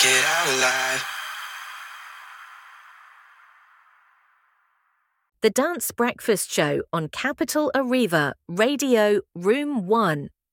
it out alive. The Dance Breakfast Show on Capital Arriva, Radio Room 1.